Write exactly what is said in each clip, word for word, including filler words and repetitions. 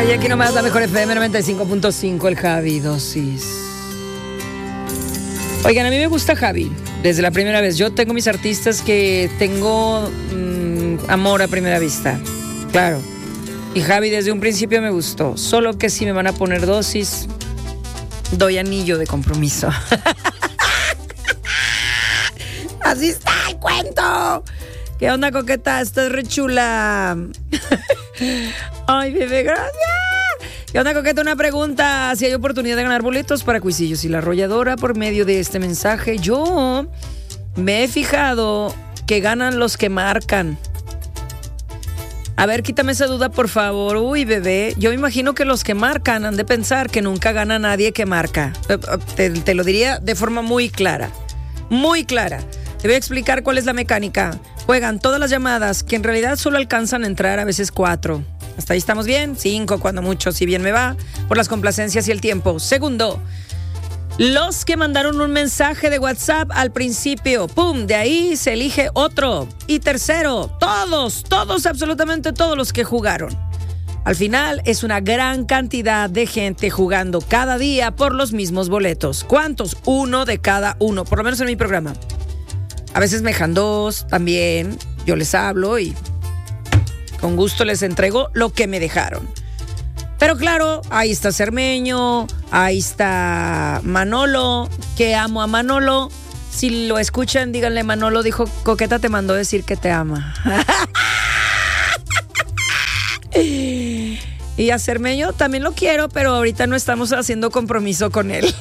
Y aquí nomás la mejor F M noventa y cinco punto cinco, el Javi Dosis. Oigan, a mí me gusta Javi desde la primera vez. Yo tengo mis artistas que tengo mmm, amor a primera vista, claro. Y Javi desde un principio me gustó. Solo que si me van a poner dosis, doy anillo de compromiso. Así está el cuento. ¿Qué onda, coqueta? Estás re chula. Ay, bebé, gracias. ¿Qué onda, coqueta? Una pregunta. Si hay oportunidad de ganar boletos para Cuisillos y La Arrolladora por medio de este mensaje. Yo me he fijado que ganan los que marcan. A ver, quítame esa duda, por favor. Uy, bebé, yo me imagino que los que marcan han de pensar que nunca gana nadie que marca. Te, te lo diría de forma muy clara. Muy clara. Te voy a explicar cuál es la mecánica. Juegan todas las llamadas, que en realidad solo alcanzan a entrar a veces cuatro. Hasta ahí estamos bien, cinco cuando mucho, si bien me va, por las complacencias y el tiempo. Segundo, los que mandaron un mensaje de WhatsApp al principio, pum, de ahí se elige otro. Y tercero, todos, todos, absolutamente todos los que jugaron. Al final es una gran cantidad de gente jugando cada día por los mismos boletos. ¿Cuántos? Uno de cada uno, por lo menos en mi programa. A veces me dejan dos también, yo les hablo y con gusto les entrego lo que me dejaron. Pero claro, ahí está Cermeño, ahí está Manolo, que amo a Manolo. Si lo escuchan, díganle, Manolo dijo, Coqueta te mandó decir que te ama. Y a Cermeño también lo quiero, pero ahorita no estamos haciendo compromiso con él.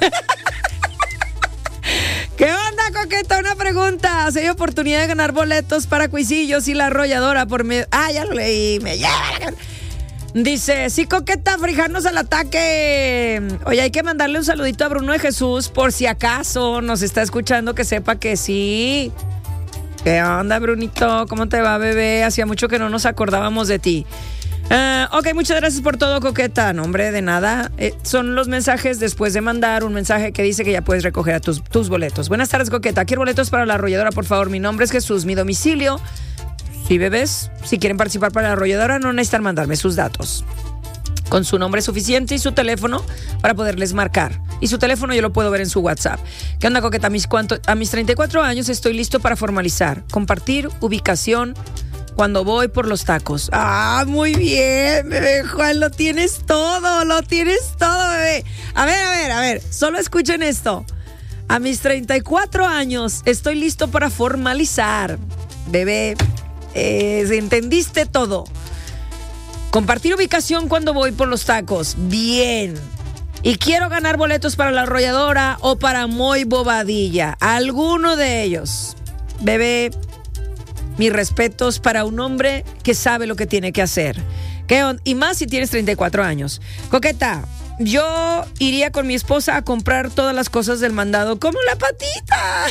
¿Qué onda, Coqueta? Una pregunta. Si hay oportunidad de ganar boletos para Cuisillos y La Arrolladora por medio... Ah, ya lo leí. Me lleva la... Dice, sí, Coqueta, frijarnos al ataque. Oye, hay que mandarle un saludito a Bruno de Jesús por si acaso nos está escuchando, que sepa que sí. ¿Qué onda, Brunito? ¿Cómo te va, bebé? Hacía mucho que no nos acordábamos de ti. Uh, ok, muchas gracias por todo, Coqueta. No, hombre, de nada. Eh, son los mensajes después de mandar un mensaje que dice que ya puedes recoger a tus, tus boletos. Buenas tardes, Coqueta. Quiero boletos para La Arrolladora, por favor. Mi nombre es Jesús. Mi domicilio. Si bebés, si quieren participar para La Arrolladora, no necesitan mandarme sus datos. Con su nombre suficiente y su teléfono para poderles marcar. Y su teléfono yo lo puedo ver en su WhatsApp. ¿Qué onda, Coqueta? A mis, cuanto, a mis treinta y cuatro años estoy listo para formalizar. Compartir ubicación cuando voy por los tacos. Ah, muy bien, bebé Juan, lo tienes todo, lo tienes todo, bebé. A ver, a ver, a ver, solo escuchen esto. A mis treinta y cuatro años estoy listo para formalizar. Bebé, eh, ¿entendiste todo? Compartir ubicación cuando voy por los tacos. Bien. Y quiero ganar boletos para La Arrolladora o para Moy Bobadilla. Alguno de ellos. Bebé, mis respetos para un hombre que sabe lo que tiene que hacer. ¿Qué on- y más si tienes treinta y cuatro años. Coqueta, yo iría con mi esposa a comprar todas las cosas del mandado, como la patita.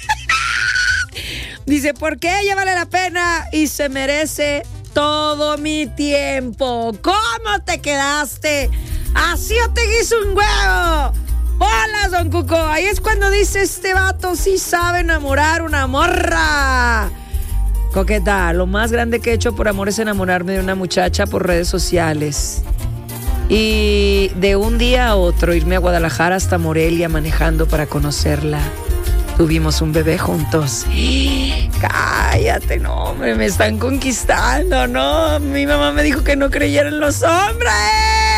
Dice, porque ella vale la pena y se merece todo mi tiempo. ¿Cómo te quedaste? Así o te guiso un huevo. Hola, don Cuco. Ahí es cuando dice, este vato sí sabe enamorar una morra. Coqueta, lo más grande que he hecho por amor es enamorarme de una muchacha por redes sociales. Y de un día a otro irme a Guadalajara hasta Morelia manejando para conocerla. Tuvimos un bebé juntos. Cállate, no, hombre, me están conquistando, ¿no? Mi mamá me dijo que no creyera en los hombres.